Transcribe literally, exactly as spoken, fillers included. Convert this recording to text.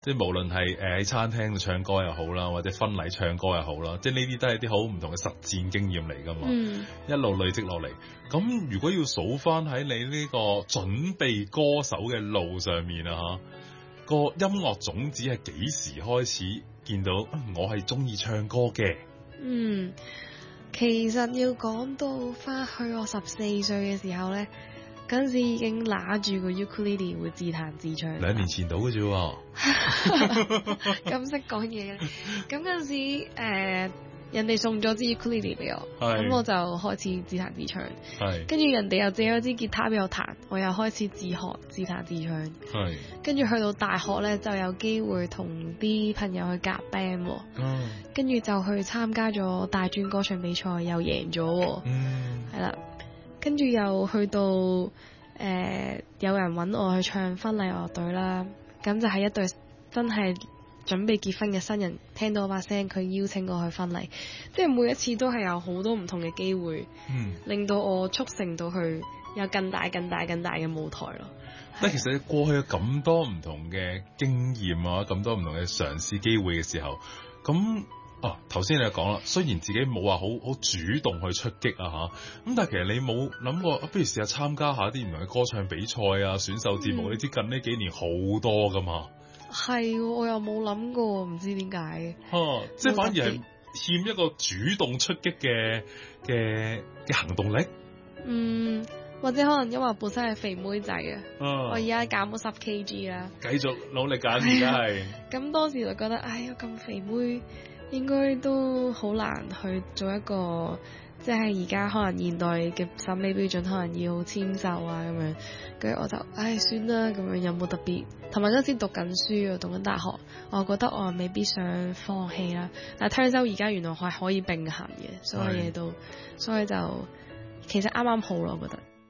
即係無論係誒喺餐廳度唱歌又好啦，或者婚禮唱歌又好啦，即係呢啲都係啲好唔同嘅實戰經驗嚟㗎嘛。 嗯， 一路累積落嚟。咁如果要數翻喺你呢個準備歌手嘅路上面啊，嚇個音樂種子係幾時開始見到我係中意唱歌嘅？ 嗯，其實要講到翻去我十四歲嘅時候咧，嗰陣時已經拿住個 ukulele 會自彈自唱。 兩年前到嘅啫喎。 咁識講嘢嘅，咁嗰陣時誒、呃、人哋送咗支 ukulele 俾我，咁我就開始自彈自唱。係，跟住人哋又借咗支吉他俾我彈，我又開始自學自彈自唱。係，跟住去到大學咧就有機會同啲朋友去夾 band，嗯，跟住就去參加咗大專歌唱比賽，又贏咗。嗯，係啦，跟住又去到誒、呃、有人揾我去唱婚禮樂隊啦。咁就係一對真係準備結婚嘅新人，聽到我把聲，佢邀請我去婚禮，即係每一次都係有好多唔同嘅機會，嗯，令到我促成到去有更大、更大、更大嘅舞台咯。 但其實你過去有咁多唔同嘅經驗啊，咁多唔同嘅嘗試機會嘅時候，咁啊頭先你就講啦，雖然自己冇話好好主動去出擊啊嚇，咁但係其實你冇諗過，啊、不如試下參加下啲唔同嘅歌唱比賽啊、選秀節目，嗯、你知近呢幾年好多噶嘛。 係，我又冇諗過，唔知點解。嚇、啊， 即係反而係欠一個主動出擊嘅嘅嘅行動力。 嗯，或者可能因為我本身係肥妹仔啊，我而家減咗十 K G 啦。 繼續努力緊，而家係。 咁當時就覺得，哎呀咁肥妹，應該都好難去做一個，即係而家可能現代嘅審美標準，可能要纖瘦啊咁樣。跟住我就，唉，算啦，咁樣有冇特別？同埋嗰陣時讀緊書啊，讀緊大學，我覺得我未必想放棄啦。但係聽收而家原來係可以並行嘅，所有嘢都，所以就其實啱啱好咯，我覺得。